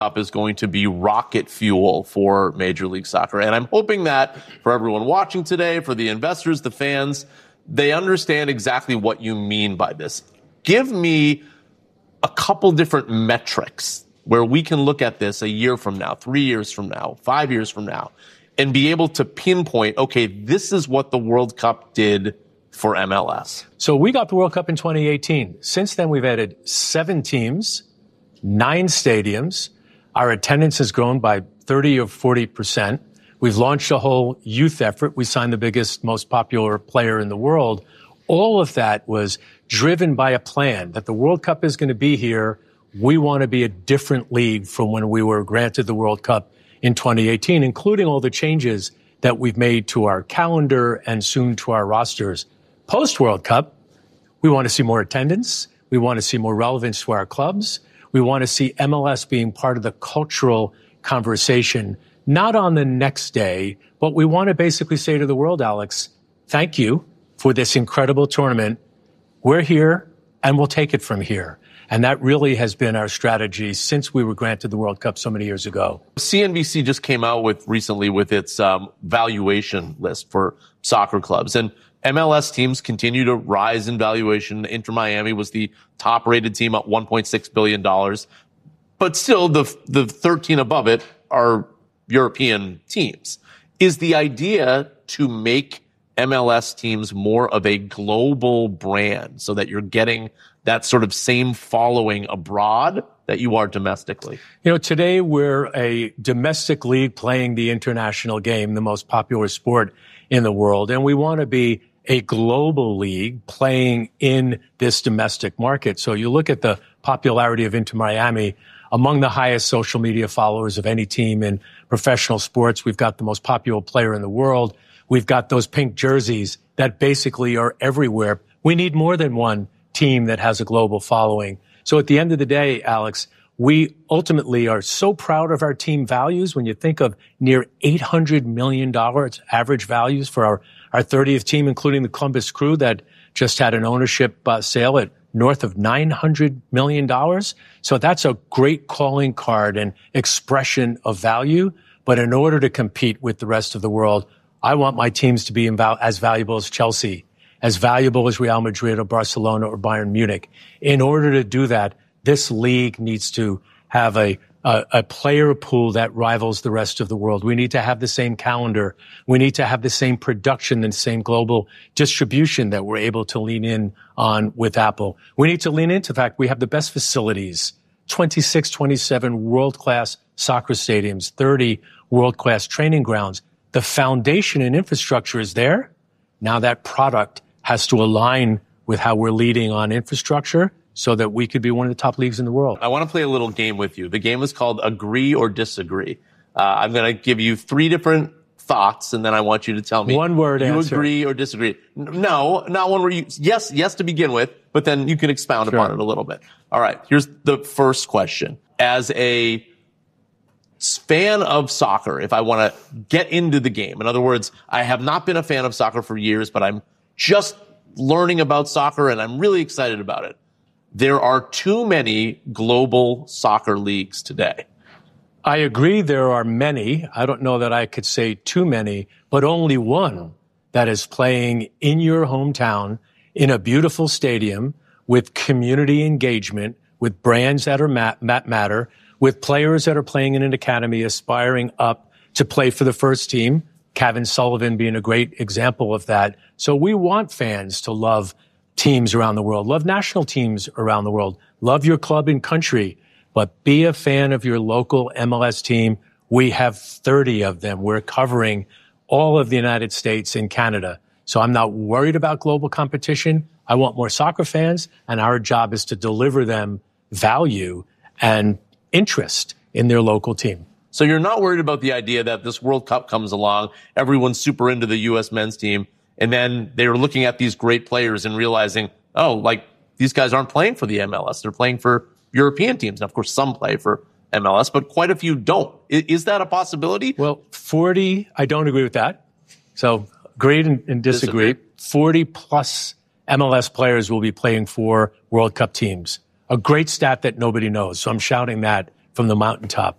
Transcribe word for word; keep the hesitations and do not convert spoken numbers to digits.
Cup is going to be rocket fuel for Major League Soccer. And I'm hoping that for everyone watching today, for the investors, the fans, they understand exactly what you mean by this. Give me a couple different metrics where we can look at this a year from now, three years from now, five years from now, and be able to pinpoint, okay, this is what the World Cup did for M L S. So we got the World Cup in twenty eighteen. Since then, we've added seven teams, nine stadiums. Our attendance has grown by thirty or forty percent. We've launched a whole youth effort. We signed the biggest, most popular player in the world. All of that was driven by a plan that the World Cup is going to be here. We want to be a different league from when we were granted the World Cup in twenty eighteen, including all the changes that we've made to our calendar and soon to our rosters. Post-World Cup, we want to see more attendance. We want to see more relevance to our clubs. We want to see M L S being part of the cultural conversation, not on the next day, but we want to basically say to the world, Alex, thank you for this incredible tournament. We're here and we'll take it from here. And that really has been our strategy since we were granted the World Cup so many years ago. C N B C just came out with recently with its um, valuation list for soccer clubs. And M L S teams continue to rise in valuation. Inter Miami was the top rated team at one point six billion dollars. But still, the, the thirteen above it are European teams. Is the idea to make M L S teams more of a global brand so that you're getting that sort of same following abroad that you are domestically? You know, today we're a domestic league playing the international game, the most popular sport in the world. And we want to be a global league playing in this domestic market. So you look at the popularity of Inter Miami, among the highest social media followers of any team in professional sports. We've got the most popular player in the world. We've got those pink jerseys that basically are everywhere. We need more than one team that has a global following. So at the end of the day, Alex, we ultimately are so proud of our team values. When you think of near eight hundred million dollars average values for our, our thirtieth team, including the Columbus Crew that just had an ownership uh, sale at north of nine hundred million dollars. So that's a great calling card and expression of value. But in order to compete with the rest of the world, I want my teams to be inval- as valuable as Chelsea, as valuable as Real Madrid or Barcelona or Bayern Munich. In order to do that, this league needs to have a, a, a player pool that rivals the rest of the world. We need to have the same calendar. We need to have the same production and same global distribution that we're able to lean in on with Apple. We need to lean into the fact we have the best facilities, twenty-six, twenty-seven world-class soccer stadiums, thirty world-class training grounds. The foundation and infrastructure is there. Now that product has to align with how we're leading on infrastructure so that we could be one of the top leagues in the world. I want to play a little game with you. The game is called Agree or Disagree. Uh, I'm going to give you three different thoughts, and then I want you to tell me. One word you answer. agree or disagree. No, not one where you, yes, yes to begin with, but then you can expound Sure. upon it a little bit. All right, here's the first question. As a fan of soccer, if I want to get into the game, in other words, I have not been a fan of soccer for years, but I'm just learning about soccer and I'm really excited about it. There are too many global soccer leagues today. I agree there are many. I don't know that I could say too many, but only one that is playing in your hometown in a beautiful stadium with community engagement, with brands that are mat- matter, with players that are playing in an academy aspiring up to play for the first team. Kevin Sullivan being a great example of that. So we want fans to love teams around the world, love national teams around the world, love your club and country, but be a fan of your local M L S team. We have thirty of them. We're covering all of the United States and Canada. So I'm not worried about global competition. I want more soccer fans, and our job is to deliver them value and interest in their local team. So you're not worried about the idea that this World Cup comes along, everyone's super into the U S men's team, and then they're looking at these great players and realizing, oh, like, these guys aren't playing for the M L S. They're playing for European teams. And of course, some play for M L S, but quite a few don't. Is, is that a possibility? Well, forty, I don't agree with that. So agree and, and disagree. disagree. forty plus M L S players will be playing for World Cup teams. A great stat that nobody knows. So I'm shouting that from the mountaintop.